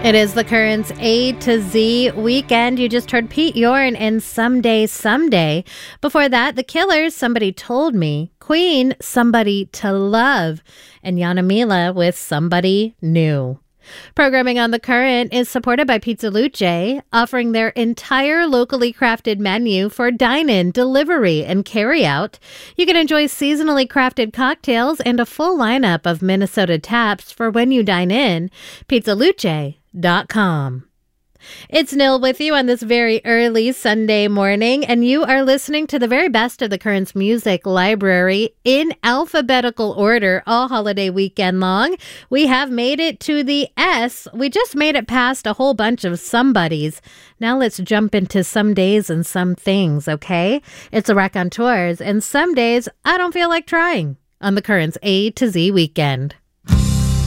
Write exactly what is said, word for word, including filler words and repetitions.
It is the Currents A to Z weekend. You just heard Pete Yorn and Someday, Someday. Before that, The Killers, Somebody Told Me. Queen, Somebody to Love. And Yana Mila with Somebody New. Programming on The Current is supported by Pizza Luce, offering their entire locally crafted menu for dine-in, delivery, and carry-out. You can enjoy seasonally crafted cocktails and a full lineup of Minnesota taps for when you dine in. pizza luce dot com. It's Nil with you on this very early Sunday morning, and you are listening to the very best of the Currents music library in alphabetical order all holiday weekend long. We have made it to the S. We just made it past a whole bunch of somebodies. Now let's jump into some days and some things, okay? It's a Raconteurs, and some days I don't feel like trying on the Currents A to Z weekend.